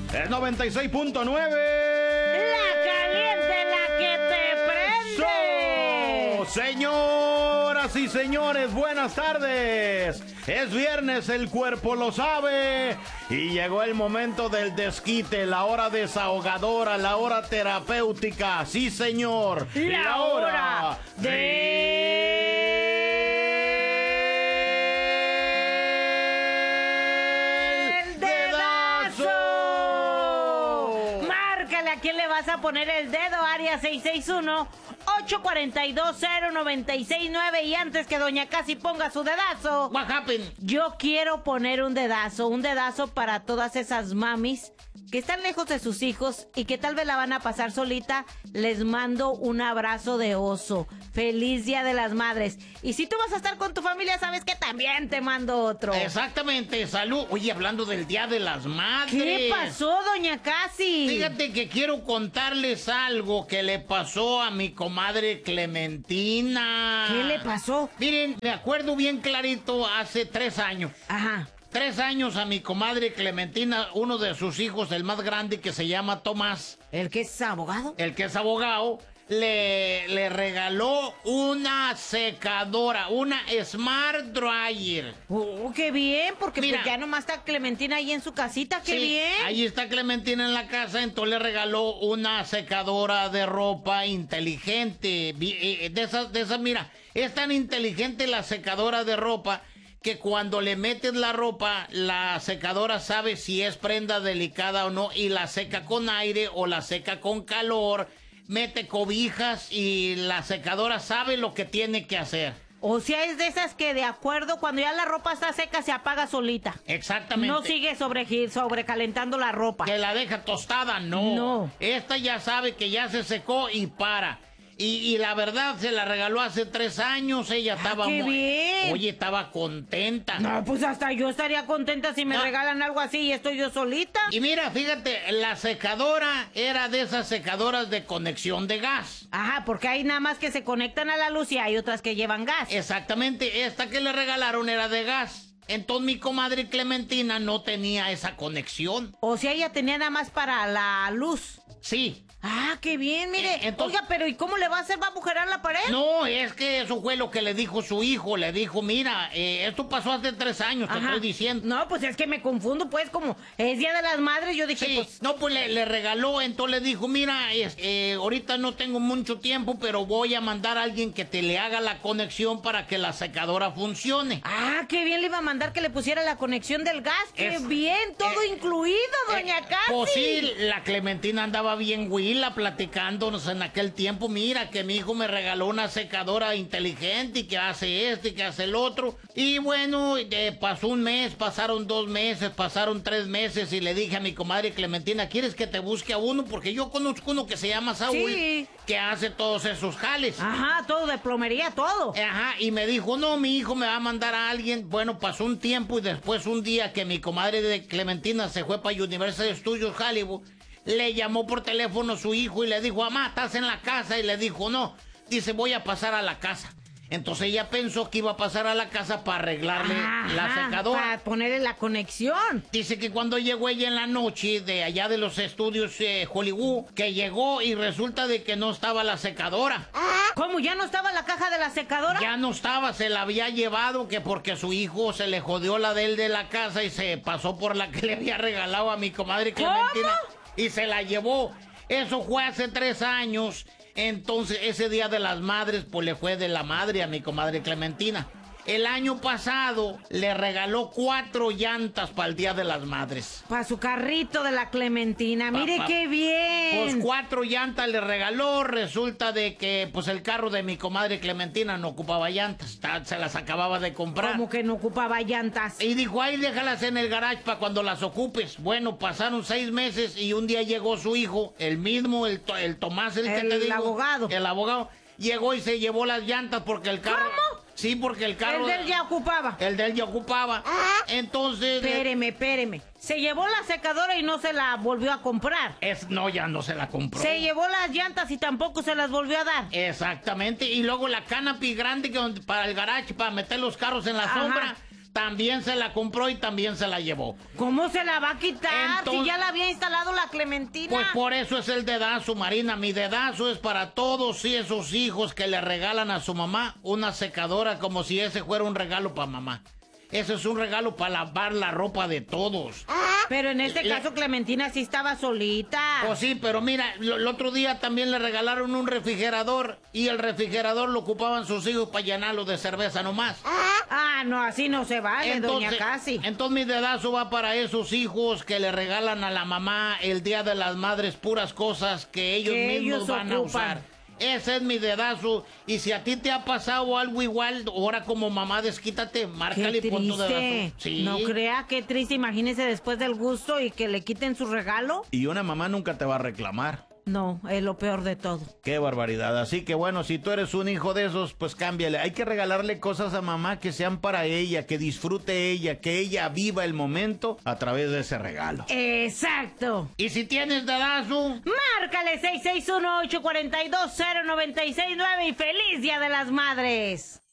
Es 96.9. La caliente, la que te prende. Señoras y señores, buenas tardes. Es viernes, el cuerpo lo sabe. Y llegó el momento del desquite, la hora desahogadora, la hora terapéutica. Sí, señor. La hora Márcale, ¿a quién le vas a poner el dedo? Área 661-842-0969. Y antes que doña Casi ponga su dedazo, What happened? yo quiero poner un dedazo para todas esas mamis que están lejos de sus hijos y que tal vez la van a pasar solita. Les mando un abrazo de oso. Feliz Día de las Madres. Y si tú vas a estar con tu familia, sabes que también te mando otro. Exactamente, salud. Oye, hablando del Día de las Madres. ¿Qué pasó, doña Casi? Fíjate que quiero contarles algo que le pasó a mi comadre Clementina. ¿Qué le pasó? Miren, me acuerdo bien clarito hace 3 años. Ajá. 3 años a mi comadre Clementina, uno de sus hijos, el más grande, que se llama Tomás, ¿El que es abogado? el que es abogado, le regaló una secadora, una Smart Dryer. Oh, qué bien, porque Mira. pues ya nomás está Clementina ahí en su casita, qué Sí, bien. ahí está Clementina en la casa, entonces le regaló una secadora de ropa inteligente. De esas, mira, es tan inteligente la secadora de ropa que cuando le metes la ropa, la secadora sabe si es prenda delicada o no y la seca con aire o la seca con calor. Mete cobijas y la secadora sabe lo que tiene que hacer. O sea, es de esas que de acuerdo, cuando ya la ropa está seca, se apaga solita. Exactamente. No sigue sobrecalentando la ropa. Que la deja tostada, no. No. Esta ya sabe que ya se secó y para. Y la verdad, se la regaló hace 3 años. Ella estaba qué bien. Oye, estaba contenta. No, pues hasta yo estaría contenta si me No. regalan algo así y estoy yo solita. Y mira, fíjate, la secadora era de esas secadoras de conexión de gas. Ajá, porque hay nada más que se conectan a la luz y hay otras que llevan gas. Exactamente, esta que le regalaron era de gas. Entonces mi comadre Clementina no tenía esa conexión. O sea, ella tenía nada más para la luz. Sí. Ah, qué bien, mire. Entonces- Oiga, pero ¿y cómo le va a hacer? ¿Va a agujerar la pared? No, es que eso fue lo que le dijo su hijo. Le dijo, mira, esto pasó hace 3 años, te Ajá. estoy diciendo. No, pues es que me confundo, pues, como es Día de las Madres, yo dije, Sí, pues... no, pues le regaló, entonces le dijo, mira, ahorita no tengo mucho tiempo, pero voy a mandar a alguien que te le haga la conexión para que la secadora funcione. Ah, qué bien, le iba a mandar que le pusiera la conexión del gas. Qué Es- bien, todo incluido, doña Casi. Pues sí, la Clementina andaba bien huila platicándonos en aquel tiempo. Mira que mi hijo me regaló una secadora inteligente y que hace esto y que hace el otro. Y bueno, pasó un mes, pasaron 2 meses, pasaron 3 meses y le dije a mi comadre Clementina, ¿quieres que te busque a uno? Porque yo conozco uno que se llama Saúl, Sí. que hace todos esos jales. Ajá, todo de plomería, todo. Ajá, y me dijo, no, mi hijo me va a mandar a alguien. Bueno, pasó un tiempo y después un día que mi comadre de Clementina se fue para Universal Studios Hollywood, le llamó por teléfono su hijo y le dijo, mamá, ¿estás en la casa? Y le dijo, no. Dice, voy a pasar a la casa. Entonces ella pensó que iba a pasar a la casa para arreglarle la Ajá, secadora. para ponerle la conexión. Dice que cuando llegó ella en la noche de allá de los estudios Hollywood, que llegó y resulta de que no estaba la secadora. ¿Cómo? ¿Ya no estaba la caja de la secadora? Ya no estaba, se la había llevado, que porque su hijo se le jodió la de él de la casa y se pasó por la que le había regalado a mi comadre Clementina. Y se la llevó. Eso fue hace 3 años. Entonces, ese Día de las Madres, pues le fue de la madre a mi comadre Clementina. El año pasado le regaló 4 llantas para el Día de las Madres. Para su carrito de la Clementina. Mire qué Pues bien. 4 llantas le regaló. Resulta de que pues el carro de mi comadre Clementina no ocupaba llantas. Se las acababa de comprar. Como que no ocupaba llantas. Y dijo, ahí déjalas en el garage para cuando las ocupes. Bueno, pasaron 6 meses y un día llegó su hijo, el mismo, el Tomás, el que te digo. abogado. El abogado. Llegó y se llevó las llantas porque el carro... ¿Cómo? Sí, porque el carro... El de él ya ocupaba. El de él ya ocupaba. Entonces... Espéreme. Se llevó la secadora y no se la volvió a comprar. No, ya no se la compró. Se llevó las llantas y tampoco se las volvió a dar. Exactamente. Y luego la canopy grande para el garage, para meter los carros en la Ajá. sombra, también se la compró y también se la llevó. ¿Cómo se la va a quitar Entonces, si ya la había instalado la Clementina? Pues por eso es el dedazo, Marina. Mi dedazo es para todos esos hijos que le regalan a su mamá una secadora como si ese fuera un regalo para mamá. Ese es un regalo para lavar la ropa de todos. Pero en este caso Clementina sí estaba solita. Pues sí, pero mira, el otro día también le regalaron un refrigerador y el refrigerador lo ocupaban sus hijos para llenarlo de cerveza nomás. Ah, no, así no se vale, doña Casi. Entonces mi dedazo va para esos hijos que le regalan a la mamá el Día de las Madres puras cosas que ellos mismos van a usar. Ese es mi dedazo. Y si a ti te ha pasado algo igual, ahora como mamá desquítate, márcale y pon tu dedazo. Sí. No crea, qué triste, imagínese después del gusto y que le quiten su regalo. Y una mamá nunca te va a reclamar. No, es lo peor de todo. Qué barbaridad. Así que bueno, si tú eres un hijo de esos, pues cámbiale. Hay que regalarle cosas a mamá que sean para ella, que disfrute ella, que ella viva el momento a través de ese regalo. Exacto. Y si tienes dedazo, márcale 661-842-0969 y feliz Día de las Madres.